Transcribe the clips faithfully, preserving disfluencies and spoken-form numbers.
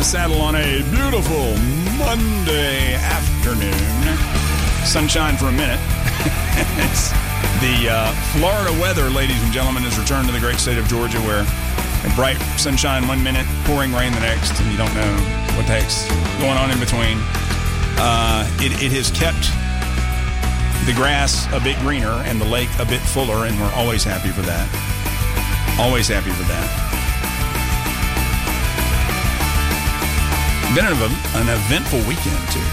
the saddle on a beautiful Monday afternoon. Sunshine for a minute. It's the uh, Florida weather, ladies and gentlemen, has returned to the great state of Georgia, where a bright sunshine one minute, pouring rain the next, and you don't know what the heck's going on in between. Uh, it, it has kept the grass a bit greener and the lake a bit fuller, and we're always happy for that. Always happy for that. Been an, an eventful weekend, too.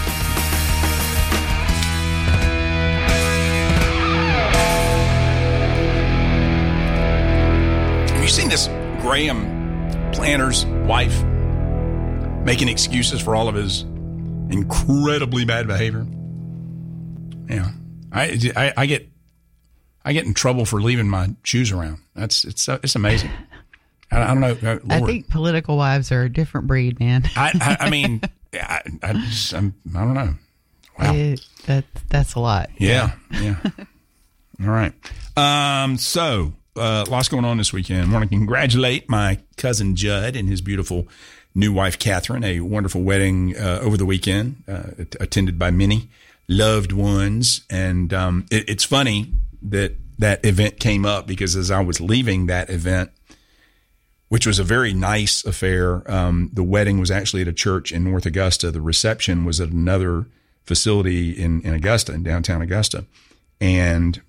Have you seen this Graham Planter's wife making excuses for all of his incredibly bad behavior? Yeah, I, I, I get I get in trouble for leaving my shoes around. That's it's it's amazing. I, I don't know. Lord. I think political wives are a different breed, man. I, I, I mean, I, I, just, I'm, I don't know. Wow, it, that that's a lot. Yeah, yeah. All right. Um. So, uh, lots going on this weekend. I want to congratulate my cousin Judd and his beautiful new wife Catherine. A wonderful wedding uh, over the weekend, uh, attended by many loved ones, and um, it, it's funny that that event came up because as I was leaving that event, which was a very nice affair. Um, the wedding was actually at a church in North Augusta. The reception was at another facility in, in Augusta, in downtown Augusta. And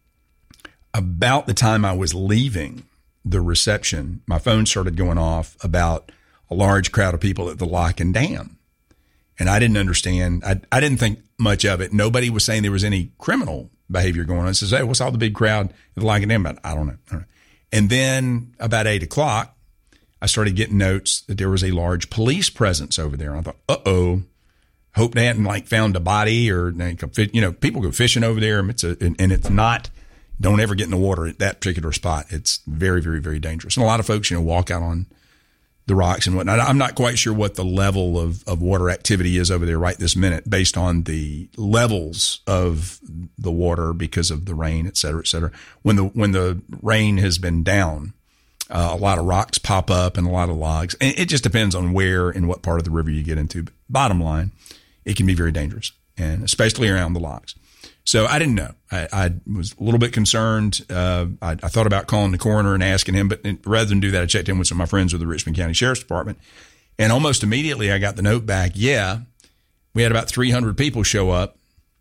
about the time I was leaving the reception, my phone started going off about a large crowd of people at the Lock and Dam. And I didn't understand. I, I didn't think much of it. Nobody was saying there was any criminal behavior going on. I says, hey, what's all the big crowd at the Lock and Dam about? I don't know. I don't know. And then about eight o'clock, I started getting notes that there was a large police presence over there. And I thought, uh-oh, hope they hadn't like found a body or, you know, people go fishing over there. And it's, a, and it's not, don't ever get in the water at that particular spot. It's very, very, very dangerous. And a lot of folks, you know, walk out on the rocks and whatnot. I'm not quite sure what the level of, of water activity is over there right this minute based on the levels of the water because of the rain, et cetera, et cetera. When the, when the rain has been down, uh, a lot of rocks pop up and a lot of logs. And it just depends on where and what part of the river you get into. But bottom line, it can be very dangerous, and especially around the logs. So I didn't know. I, I was a little bit concerned. Uh, I, I thought about calling the coroner and asking him, but rather than do that, I checked in with some of my friends with the Richmond County Sheriff's Department. And almost immediately I got the note back. Yeah, we had about three hundred people show up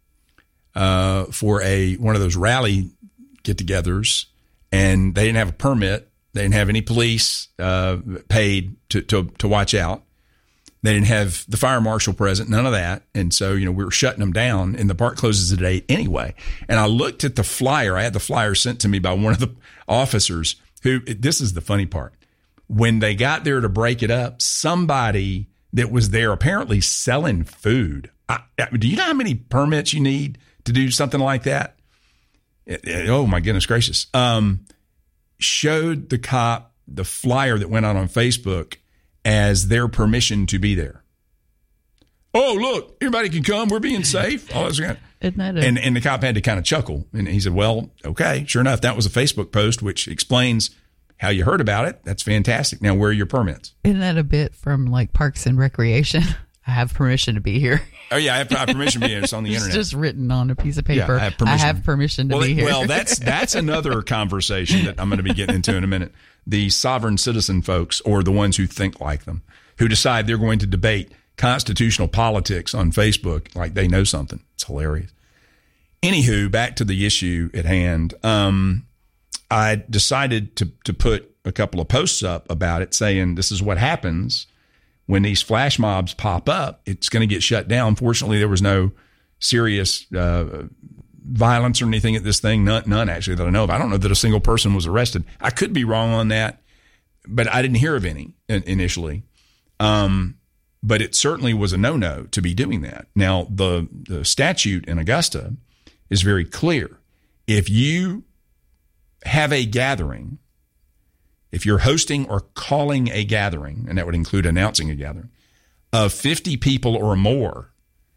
uh, for a one of those rally get-togethers, and they didn't have a permit. They didn't have any police uh, paid to, to to watch out. They didn't have the fire marshal present, none of that. And so, you know, we were shutting them down, and the park closes at eight anyway. And I looked at the flyer. I had the flyer sent to me by one of the officers who, this is the funny part. When they got there to break it up, somebody that was there apparently selling food. I, do you know how many permits you need to do something like that? It, it, oh, my goodness gracious. Um, showed the cop the flyer that went out on Facebook as their permission to be there. Oh, look, everybody can come. We're being safe. All this kind of, Isn't that a- and, and the cop had to kind of chuckle. And he said, well, okay, sure enough, that was a Facebook post, which explains how you heard about it. That's fantastic. Now, where are your permits? Isn't that a bit from like Parks and Recreation? I have permission to be here. Oh, yeah, I have, I have permission to be here. It's on the It's internet. just written on a piece of paper. Yeah, I have permission, I have permission to well, be here. Well, that's that's another conversation that I'm going to be getting into in a minute. The sovereign citizen folks, or the ones who think like them, who decide they're going to debate constitutional politics on Facebook like they know something. It's hilarious. Anywho, back to the issue at hand. Um, I decided to to put a couple of posts up about it saying this is what happens when these flash mobs pop up. It's going to get shut down. Fortunately, there was no serious uh, violence or anything at this thing. None, none actually that I know of. I don't know that a single person was arrested. I could be wrong on that, but I didn't hear of any initially. Um, but it certainly was a no-no to be doing that. Now, the, the statute in Augusta is very clear. If you have a gathering, if you're hosting or calling a gathering, and that would include announcing a gathering, of fifty people or more,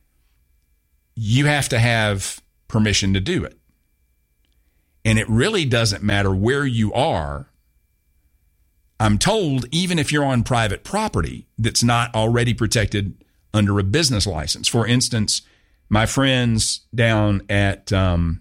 you have to have permission to do it. And it really doesn't matter where you are. I'm told even if you're on private property that's not already protected under a business license. For instance, my friends down at um,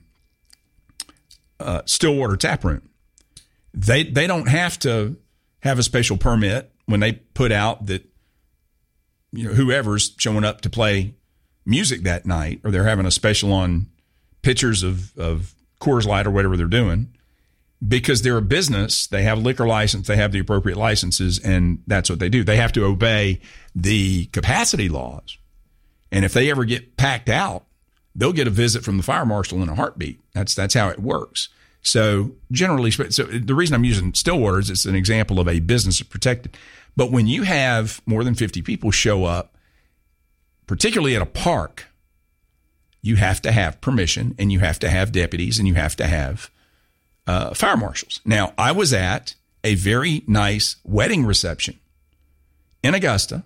uh, Stillwater Tap Room, they they don't have to have a special permit when they put out that, you know, whoever's showing up to play music that night, or they're having a special on pitchers of, of Coors Light or whatever they're doing, because they're a business. They have a liquor license, they have the appropriate licenses, and that's what they do. They have to obey the capacity laws. And if they ever get packed out, they'll get a visit from the fire marshal in a heartbeat. That's that's how it works. So generally, so the reason I'm using Stillwater is it's an example of a business that's protected. But when you have more than fifty people show up, particularly at a park, you have to have permission, and you have to have deputies, and you have to have uh, fire marshals. Now, I was at a very nice wedding reception in Augusta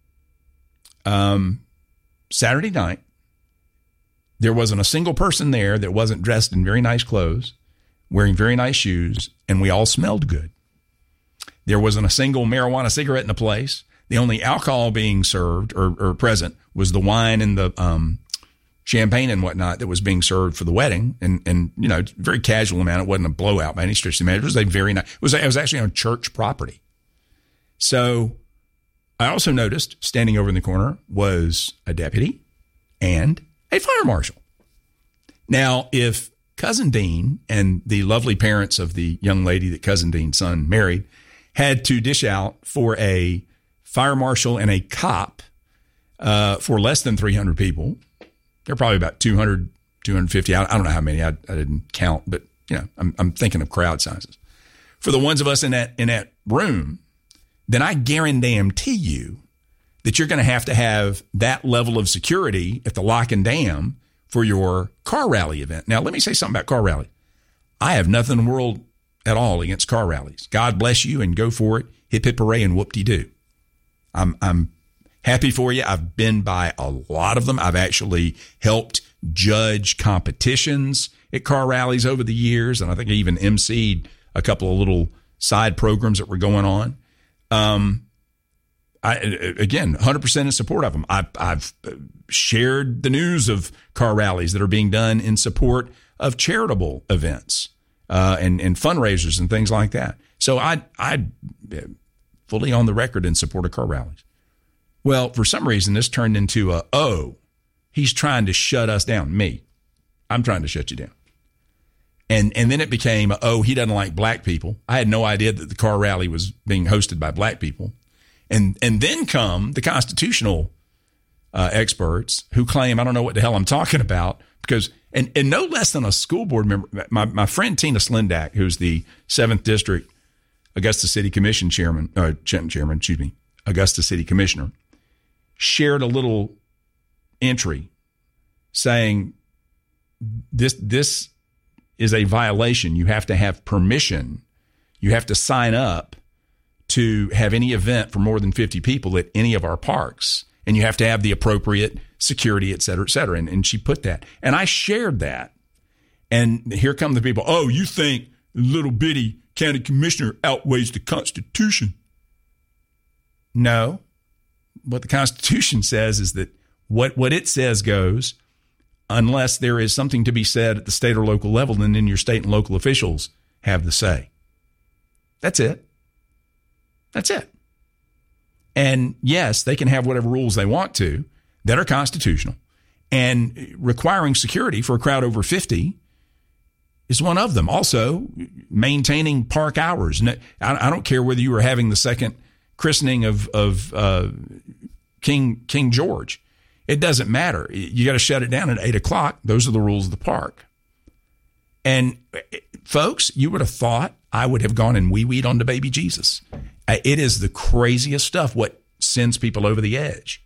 um, Saturday night. There wasn't a single person there that wasn't dressed in very nice clothes, wearing very nice shoes, and we all smelled good. There wasn't a single marijuana cigarette in the place. The only alcohol being served or, or present was the wine and the um, champagne and whatnot that was being served for the wedding. And, and you know, very casual amount. It wasn't a blowout by any stretch of the matter. It was a very nice, it was, it was actually on church property. So I also noticed standing over in the corner was a deputy and a fire marshal. Now, if Cousin Dean and the lovely parents of the young lady that Cousin Dean's son married had to dish out for a fire marshal and a cop uh, for less than three hundred people, they're probably about two hundred, two hundred fifty. I, I don't know how many. I, I didn't count, but you know, I'm, I'm thinking of crowd sizes. For the ones of us in that in that room, then I guarantee you that you're going to have to have that level of security at the lock and dam for your car rally event. Now, let me say something about car rally. I have nothing in the world at all against car rallies. God bless you and go for it. Hip, hip, hooray, and whoop-de-doo. I'm, I'm happy for you. I've been by a lot of them. I've actually helped judge competitions at car rallies over the years, and I think I even emceed a couple of little side programs that were going on. Um, I, again, one hundred percent in support of them. I, I've shared the news of car rallies that are being done in support of charitable events uh, and, and fundraisers and things like that. So I, I fully on the record in support of car rallies. Well, for some reason, this turned into a, oh, he's trying to shut us down. Me, I'm trying to shut you down. And and then it became, oh, he doesn't like black people. I had no idea that the car rally was being hosted by black people. And and then come the constitutional uh, experts who claim I don't know what the hell I'm talking about because and, and no less than a school board member, my, my friend Tina Slindak, who's the seventh District Augusta City Commission chairman, uh, chairman, excuse me, Augusta City Commissioner, shared a little entry saying this this is a violation. You have to have permission. You have to sign up to have any event for more than fifty people at any of our parks. And you have to have the appropriate security, et cetera, et cetera. And, and she put that. And I shared that. And here come the people. Oh, you think little bitty county commissioner outweighs the Constitution? No. What the Constitution says is that what, what it says goes, unless there is something to be said at the state or local level, and then your state and local officials have the say. That's it. That's it. And yes, they can have whatever rules they want to that are constitutional. And requiring security for a crowd over fifty is one of them. Also, maintaining park hours. And I don't care whether you were having the second christening of, of uh, King King George. It doesn't matter. You got to shut it down at eight o'clock. Those are the rules of the park. And folks, you would have thought I would have gone and wee-weed on the baby Jesus. It is the craziest stuff, what sends people over the edge.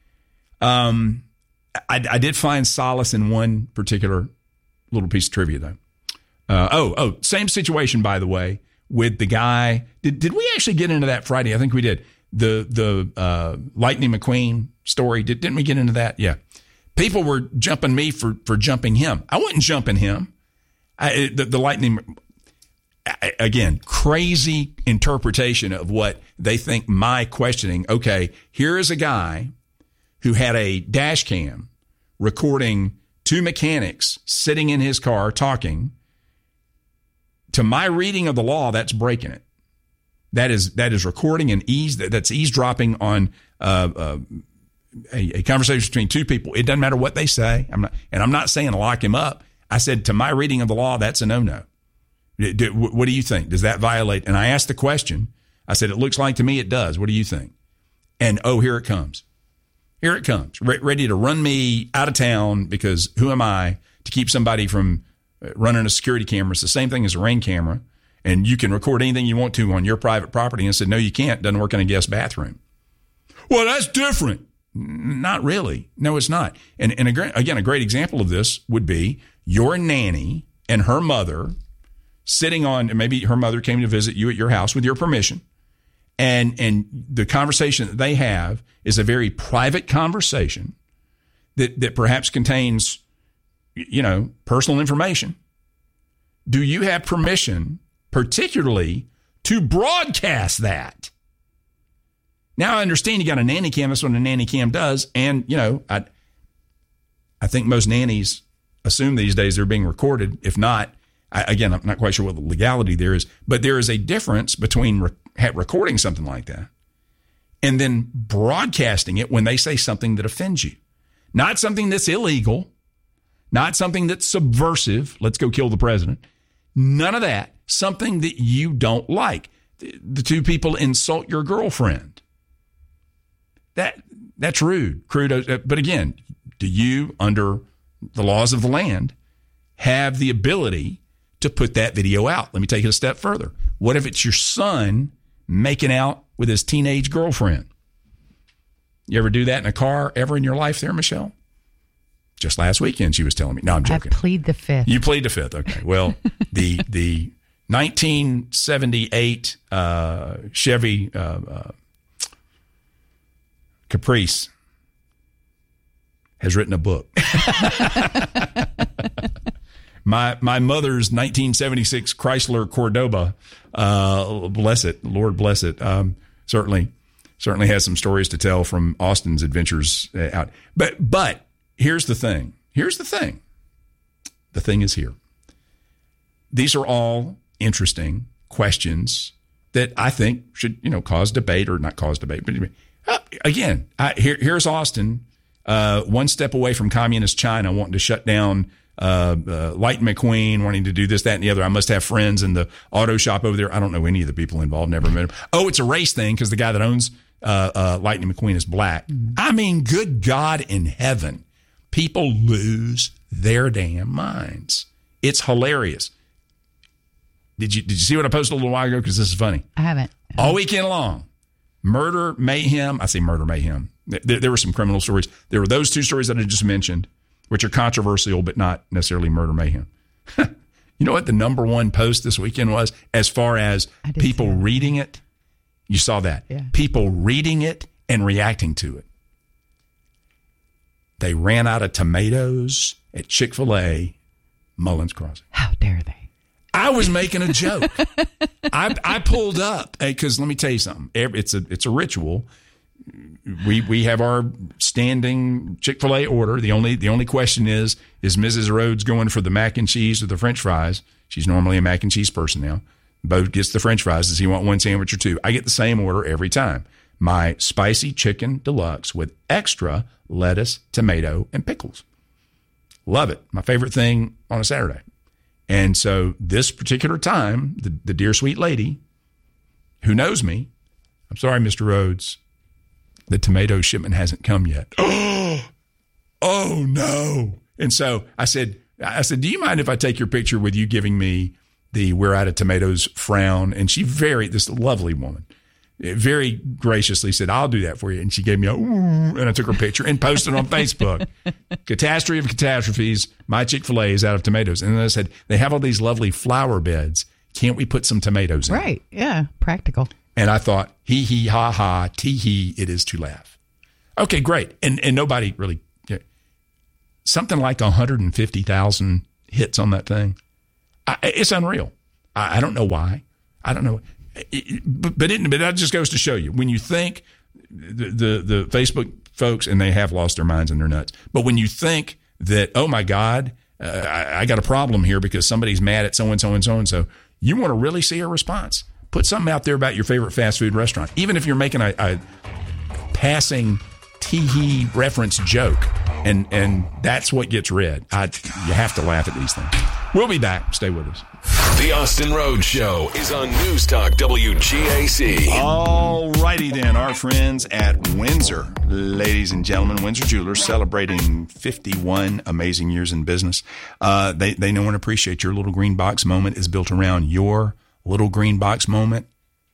Um, I, I did find solace in one particular little piece of trivia, though. Uh, oh, oh, same situation, by the way, with the guy. Did did we actually get into that Friday? I think we did. The the uh, Lightning McQueen story. Did, didn't we get into that? Yeah. People were jumping me for, for jumping him. I wasn't jumping him. I, the, the Lightning. again, crazy interpretation of what they think my questioning. Okay, here is a guy who had a dash cam recording two mechanics sitting in his car talking. To my reading of the law, that's breaking it. That is that is recording and ease that's eavesdropping on uh, uh, a, a conversation between two people. It doesn't matter what they say. I'm not, and I'm not saying lock him up. I said to my reading of the law, that's a no-no. What do you think? Does that violate? And I asked the question. I said, it looks like to me it does. What do you think? And oh, here it comes. Here it comes. Re- ready to run me out of town because who am I to keep somebody from running a security camera? It's the same thing as a Ring camera. And you can record anything you want to on your private property. And I said, no, you can't. It doesn't work in a guest bathroom. Well, that's different. Not really. No, it's not. And, and again, a great example of this would be your nanny and her mother sitting on, and maybe her mother came to visit you at your house with your permission. And, and the conversation that they have is a very private conversation that, that perhaps contains, you know, personal information. Do you have permission, particularly, to broadcast that? Now, I understand you got a nanny cam. That's what a nanny cam does. And, you know, I, I think most nannies assume these days they're being recorded. If not, I, again, I'm not quite sure what the legality there is, but there is a difference between re- recording something like that and then broadcasting it when they say something that offends you. Not something that's illegal, not something that's subversive. Let's go kill the president. None of that. Something that you don't like. The, the two people insult your girlfriend. That that's rude, crude. But again, do you, under the laws of the land, have the ability to put that video out? Let me take it a step further. What if it's your son making out with his teenage girlfriend? You ever do that in a car ever in your life there, Michelle? Just last weekend, she was telling me. No, I'm joking. I plead the fifth. You plead the fifth. Okay. Well, the the nineteen seventy-eight uh, Chevy uh, uh, Caprice has written a book. my my mother's nineteen seventy-six Chrysler Cordoba, uh, bless it, Lord bless it, um, certainly certainly has some stories to tell from Austin's adventures out. But but here's the thing. Here's the thing. The thing is here. These are all interesting questions that I think should, you know, cause debate or not cause debate. But uh, again, I, here, here's Austin, uh, one step away from communist China, wanting to shut down uh, uh, Lightning McQueen, wanting to do this, that, and the other. I must have friends in the auto shop over there. I don't know any of the people involved. Never met them. Oh, it's a race thing because the guy that owns uh, uh, Lightning McQueen is black. Mm-hmm. I mean, good God in heaven. People lose their damn minds. It's hilarious. Did you did you see what I posted a little while ago? Because this is funny. I haven't. All weekend long, murder, mayhem. I say murder, mayhem. There, there were some criminal stories. There were those two stories that I just mentioned, which are controversial, but not necessarily murder, mayhem. You know what the number one post this weekend was as far as people reading it? You saw that. Yeah. People reading it and reacting to it. They ran out of tomatoes at Chick-fil-A, Mullins Crossing. How dare they? I was making a joke. I, I pulled up because let me tell you something. It's a it's a ritual. We we have our standing Chick-fil-A order. The only the only question is is Missus Rhodes going for the mac and cheese or the French fries? She's normally a mac and cheese person now. Bo gets the French fries. Does he want one sandwich or two? I get the same order every time. My spicy chicken deluxe with extra lettuce, tomato, and pickles. Love it. My favorite thing on a Saturday. And so this particular time, the, the dear sweet lady who knows me, I'm sorry, Mister Rhodes, the tomato shipment hasn't come yet. Oh, oh no. And so I said, I said, do you mind if I take your picture with you giving me the we're out of tomatoes frown? And she very, this lovely woman, very graciously said, I'll do that for you. And she gave me a, ooh, and I took her picture and posted it on Facebook. Catastrophe of catastrophes. My Chick-fil-A is out of tomatoes. And then I said, they have all these lovely flower beds. Can't we put some tomatoes in? Right. Yeah. Practical. And I thought, hee hee, ha ha, tee hee, it is to laugh. Okay, great. And and nobody really, you know, something like one hundred fifty thousand hits on that thing. I, it's unreal. I, I don't know why. I don't know. It, but but, it, but that just goes to show you, when you think the, the, the Facebook folks, and they have lost their minds and their nuts, but when you think that, oh my God, uh, I, I got a problem here because somebody's mad at so-and-so and so-and-so, you want to really see a response. Put something out there about your favorite fast food restaurant. Even if you're making a, a passing tee-hee reference joke, and, and that's what gets read. I, you have to laugh at these things. We'll be back. Stay with us. The Austin Rhodes Show is on News Talk W G A C. All righty then, our friends at Windsor, ladies and gentlemen, Windsor Jewelers, celebrating fifty-one amazing years in business. Uh, they, they know and appreciate your little green box moment is built around your little green box moment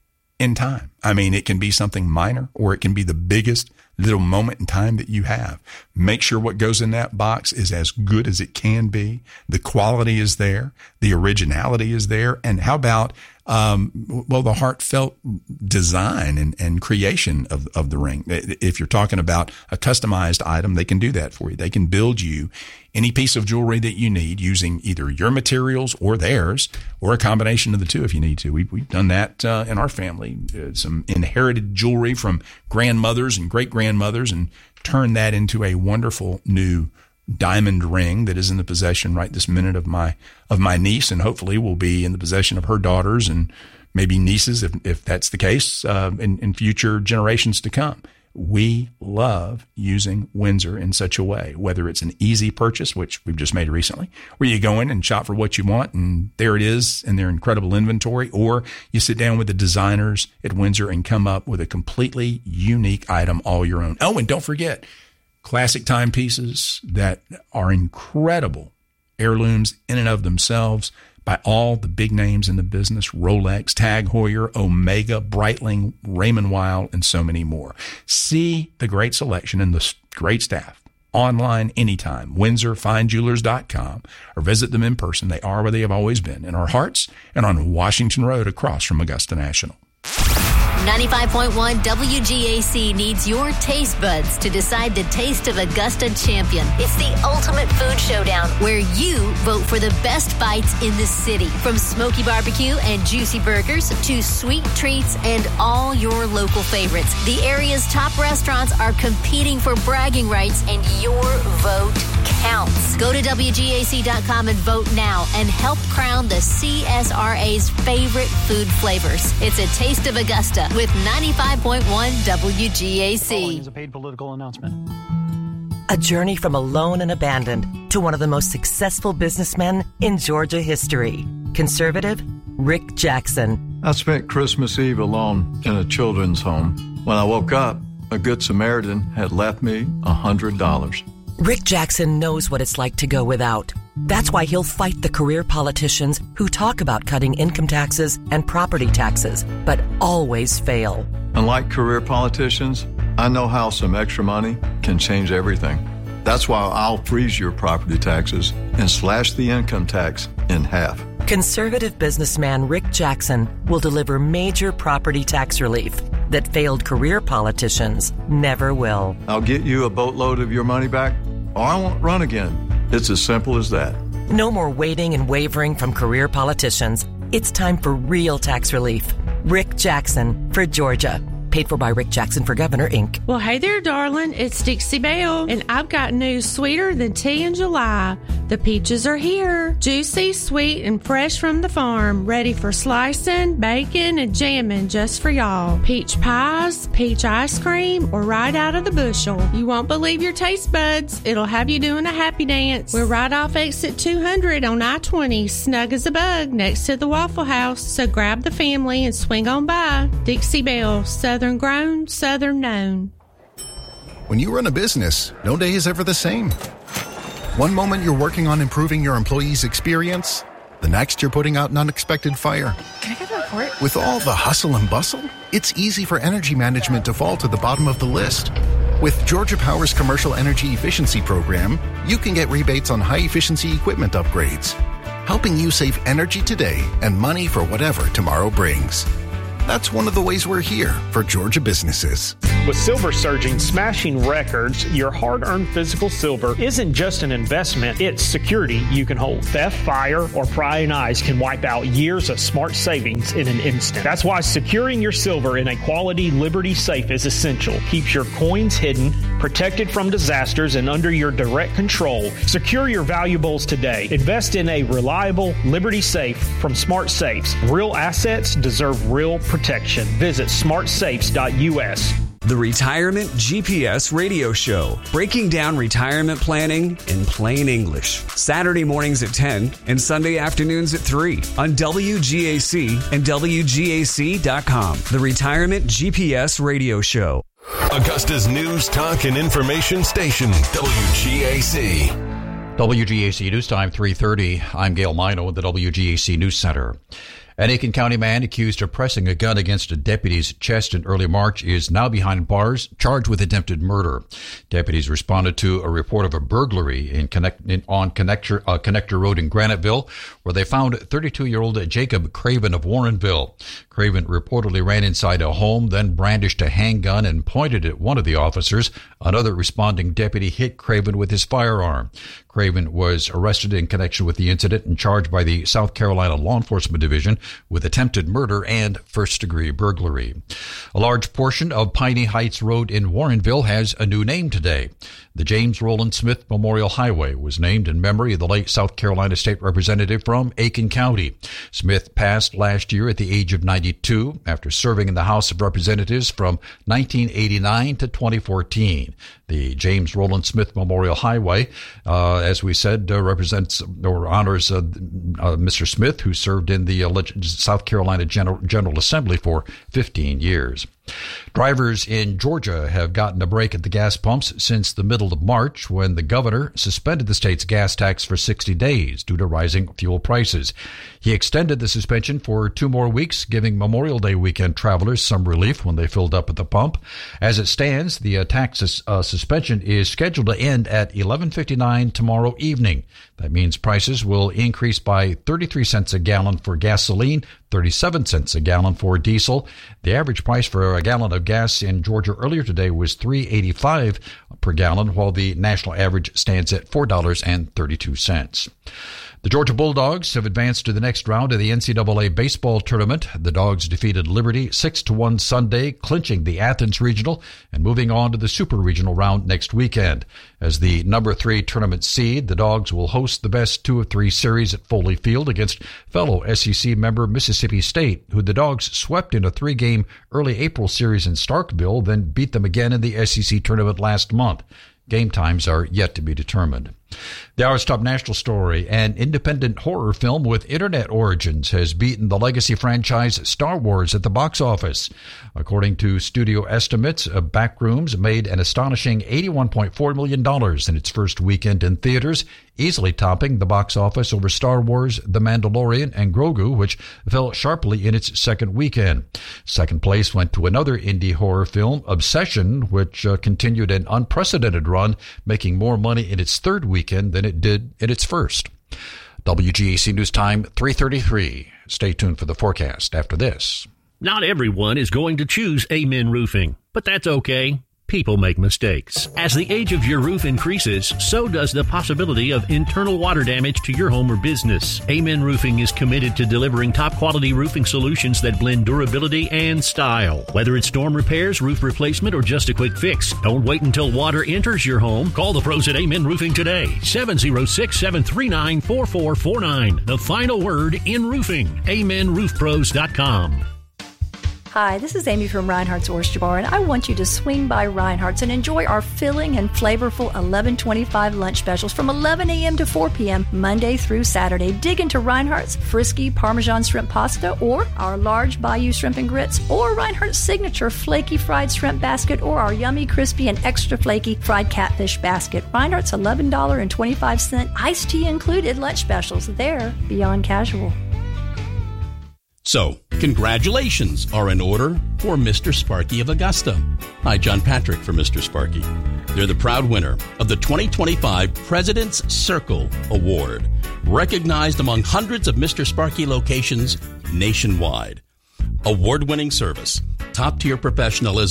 in time. I mean, it can be something minor, or it can be the biggest little moment in time that you have. Make sure what goes in that box is as good as it can be. The quality is there. The originality is there. And how about, um, well, the heartfelt design and, and creation of, of the ring. If you're talking about a customized item, they can do that for you. They can build you any piece of jewelry that you need using either your materials or theirs, or a combination of the two if you need to. We've, we've done that uh, in our family. Uh, some inherited jewelry from grandmothers and great-grandmothers, and turned that into a wonderful new diamond ring that is in the possession right this minute of my of my niece, and hopefully will be in the possession of her daughters and maybe nieces, if if that's the case, uh, in, in future generations to come. We love using Windsor in such a way, whether it's an easy purchase, which we've just made recently, where you go in and shop for what you want, and there it is in their incredible inventory, or you sit down with the designers at Windsor and come up with a completely unique item all your own. Oh, and don't forget, classic timepieces that are incredible heirlooms in and of themselves, by all the big names in the business: Rolex, Tag Heuer, Omega, Breitling, Raymond Weil, and so many more. See the great selection and the great staff online anytime. Windsor Fine Jewelers dot com, or visit them in person. They are where they have always been, in our hearts and on Washington Road across from Augusta National. ninety-five point one W G A C needs your taste buds to decide the taste of Augusta champion. It's the ultimate food showdown, where you vote for the best bites in the city. From smoky barbecue and juicy burgers to sweet treats and all your local favorites, the area's top restaurants are competing for bragging rights, and your vote counts. Go to W G A C dot com and vote now, and help crown the C S R A's favorite food flavors. It's a taste of Augusta with ninety-five point one W G A C. Following is a paid political announcement. A journey from alone and abandoned to one of the most successful businessmen in Georgia history. Conservative Rick Jackson. I spent Christmas Eve alone in a children's home. When I woke up, a Good Samaritan had left me one hundred dollars. Rick Jackson knows what it's like to go without. That's why he'll fight the career politicians who talk about cutting income taxes and property taxes, but always fail. Unlike career politicians, I know how some extra money can change everything. That's why I'll freeze your property taxes and slash the income tax in half. Conservative businessman Rick Jackson will deliver major property tax relief that failed career politicians never will. I'll get you a boatload of your money back, or I won't run again. It's as simple as that. No more waiting and wavering from career politicians. It's time for real tax relief. Rick Jackson for Georgia. Paid for by Rick Jackson for Governor, Incorporated. Well, hey there, darling. It's Dixie Belle, and I've got news sweeter than tea in July. The peaches are here. Juicy, sweet, and fresh from the farm. Ready for slicing, baking, and jamming just for y'all. Peach pies, peach ice cream, or right out of the bushel. You won't believe your taste buds. It'll have you doing a happy dance. We're right off exit two hundred on I twenty, snug as a bug, next to the Waffle House. So grab the family and swing on by. Dixie Belle, Southern grown, Southern known. When you run a business, no day is ever the same. One moment you're working on improving your employees' experience, the next you're putting out an unexpected fire. Can I get the report? With all the hustle and bustle, it's easy for energy management to fall to the bottom of the list. With Georgia Power's Commercial Energy Efficiency Program, you can get rebates on high-efficiency equipment upgrades, helping you save energy today and money for whatever tomorrow brings. That's one of the ways we're here for Georgia businesses. With silver surging, smashing records, your hard-earned physical silver isn't just an investment, it's security you can hold. Theft, fire, or prying eyes can wipe out years of smart savings in an instant. That's why securing your silver in a quality Liberty safe is essential. Keeps your coins hidden, protected from disasters, and under your direct control. Secure your valuables today. Invest in a reliable Liberty safe from Smart Safes. Real assets deserve real protection. Visit smart safes dot U S. The Retirement G P S Radio Show, breaking down retirement planning in plain English. Saturday mornings at ten and Sunday afternoons at three on W G A C and W G A C dot com. The Retirement G P S Radio Show. Augusta's news, talk, and information station, W G A C. W G A C News Time, three thirty. I'm Gail Mino at the W G A C News Center. An Aiken County man accused of pressing a gun against a deputy's chest in early March is now behind bars, charged with attempted murder. Deputies responded to a report of a burglary in connect, in, on Connector, uh, Connector Road in Graniteville, where they found thirty-two-year-old Jacob Craven of Warrenville. Craven reportedly ran inside a home, then brandished a handgun and pointed at one of the officers. Another responding deputy hit Craven with his firearm. Craven was arrested in connection with the incident and charged by the South Carolina Law Enforcement Division with attempted murder and first-degree burglary. A large portion of Piney Heights Road in Warrenville has a new name today. The James Roland Smith Memorial Highway was named in memory of the late South Carolina State Representative from Aiken County. Smith passed last year at the age of ninety-two after serving in the House of Representatives from nineteen eighty-nine to twenty fourteen. The James Roland Smith Memorial Highway, uh, as we said, uh, represents or honors uh, uh, Mister Smith, who served in the uh, South Carolina General, General Assembly for fifteen years. Drivers in Georgia have gotten a break at the gas pumps since the middle of March, when the governor suspended the state's gas tax for sixty days due to rising fuel prices. He extended the suspension for two more weeks, giving Memorial Day weekend travelers some relief when they filled up at the pump. As it stands, the uh, tax uh, suspension is scheduled to end at eleven fifty-nine tomorrow evening. That means prices will increase by thirty-three cents a gallon for gasoline, thirty-seven cents a gallon for diesel. The average price for a gallon of gas in Georgia earlier today was three dollars and eighty-five cents per gallon, while the national average stands at four dollars and thirty-two cents. The Georgia Bulldogs have advanced to the next round of the N C double A baseball tournament. The Dogs defeated Liberty six to one Sunday, clinching the Athens Regional and moving on to the Super Regional round next weekend. As the number three tournament seed, the Dogs will host the best two of three series at Foley Field against fellow S E C member Mississippi State, who the Dogs swept in a three-game early April series in Starkville, then beat them again in the S E C tournament last month. Game times are yet to be determined. The hour's top national story: an independent horror film with internet origins has beaten the legacy franchise Star Wars at the box office. According to studio estimates, Backrooms made an astonishing eighty-one point four million dollars in its first weekend in theaters, easily topping the box office over Star Wars, The Mandalorian, and Grogu, which fell sharply in its second weekend. Second place went to another indie horror film, Obsession, which uh, continued an unprecedented run, making more money in its third weekend than it did in its first. W G A C News Time, three thirty-three. Stay tuned for the forecast after this. Not everyone is going to choose Amen Roofing, but that's okay. People make mistakes. As the age of your roof increases, so does the possibility of internal water damage to your home or business. Amen Roofing is committed to delivering top-quality roofing solutions that blend durability and style. Whether it's storm repairs, roof replacement, or just a quick fix, don't wait until water enters your home. Call the pros at Amen Roofing today. seven oh six, seven three nine, four four four nine. The final word in roofing. amen roof pros dot com. Hi, this is Amy from Reinhardt's Oyster Bar, and I want you to swing by Reinhardt's and enjoy our filling and flavorful eleven twenty-five lunch specials from eleven a.m. to four p.m. Monday through Saturday. Dig into Reinhardt's Frisky Parmesan Shrimp Pasta, or our large Bayou Shrimp and Grits, or Reinhardt's Signature Flaky Fried Shrimp Basket, or our yummy, crispy, and extra flaky Fried Catfish Basket. Reinhardt's eleven twenty-five iced tea included lunch specials. They're beyond casual. So, congratulations are in order for Mister Sparky of Augusta. Hi, John Patrick for Mister Sparky. They're the proud winner of the twenty twenty-five President's Circle Award, recognized among hundreds of Mister Sparky locations nationwide. Award-winning service, top-tier professionalism,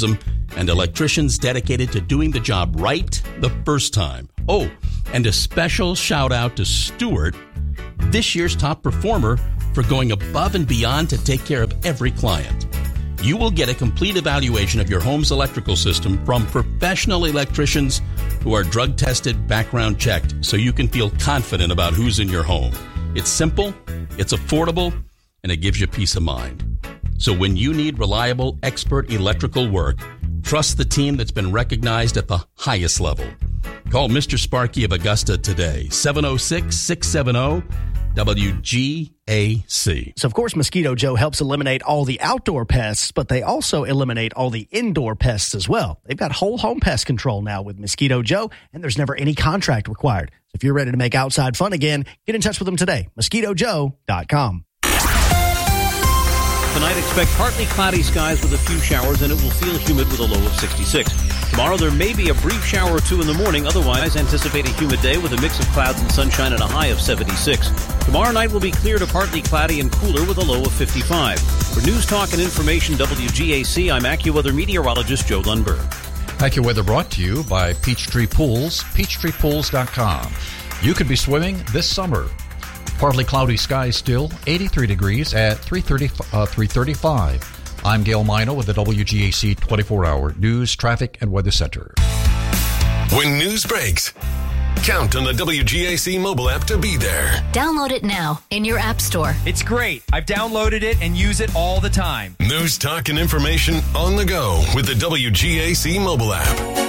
and electricians dedicated to doing the job right the first time. Oh, and a special shout out to Stuart, this year's top performer, for going above and beyond to take care of every client. You will get a complete evaluation of your home's electrical system from professional electricians who are drug tested, background checked, so you can feel confident about who's in your home. It's simple, it's affordable, and it gives you peace of mind. So when you need reliable, expert electrical work, trust the team that's been recognized at the highest level. Call Mister Sparky of Augusta today, seven oh six, six seven oh, W G A C. So, of course, Mosquito Joe helps eliminate all the outdoor pests, but they also eliminate all the indoor pests as well. They've got whole home pest control now with Mosquito Joe, and there's never any contract required. So if you're ready to make outside fun again, get in touch with them today, mosquito joe dot com. Tonight, expect partly cloudy skies with a few showers, and it will feel humid with a low of sixty-six. Tomorrow, there may be a brief shower or two in the morning. Otherwise, anticipate a humid day with a mix of clouds and sunshine and a high of seventy-six. Tomorrow night will be clear to partly cloudy and cooler with a low of fifty-five. For News Talk and Information W G A C, I'm AccuWeather meteorologist Joe Lundberg. AccuWeather brought to you by Peachtree Pools, peachtree pools dot com. You could be swimming this summer. Partly cloudy skies still, eighty-three degrees at three thirty, uh, three thirty-five. I'm Gail Mino with the W G A C twenty-four hour News, Traffic, and Weather Center. When news breaks, count on the W G A C mobile app to be there. Download it now in your app store. It's great. I've downloaded it and use it all the time. News, talk, and information on the go with the W G A C mobile app.